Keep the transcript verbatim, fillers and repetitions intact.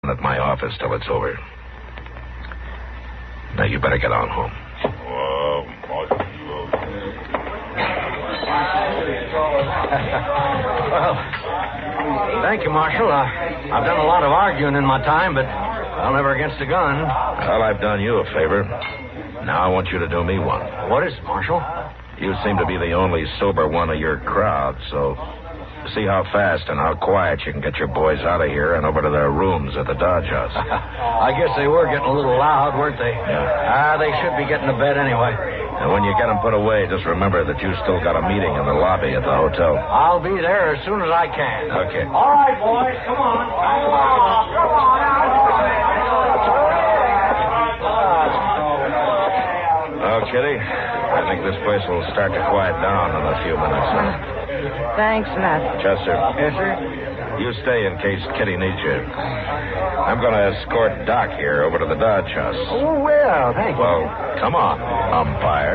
at my office till it's over. Now, you better get on home. Oh, Well, thank you, Marshal. Uh, I've done a lot of arguing in my time, but I'll never against a gun. Well, I've done you a favor. Now I want you to do me one. What is it, Marshal? You seem to be the only sober one of your crowd, so see how fast and how quiet you can get your boys out of here and over to their rooms at the Dodge House. I guess they were getting a little loud, weren't they? Yeah. Ah, they should be getting to bed anyway. And when you get them put away, just remember that you still got a meeting in the lobby at the hotel. I'll be there as soon as I can. Okay. All right, boys, come on. Come on. Come on. Oh, Kitty, I think this place will start to quiet down in a few minutes. Thanks, Matt. Chester. Yes, sir? You stay in case Kitty needs you. I'm going to escort Doc here over to the Dodge House. Oh, well, thank you. Well, come on, umpire.